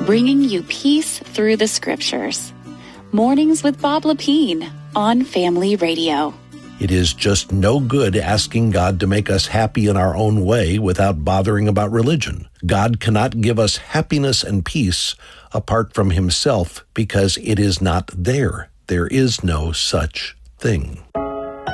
bringing you peace through the scriptures. Mornings with Bob Lepine on Family Radio. It is just no good asking God to make us happy in our own way without bothering about religion. God cannot give us happiness and peace apart from himself because it is not there. There is no such thing.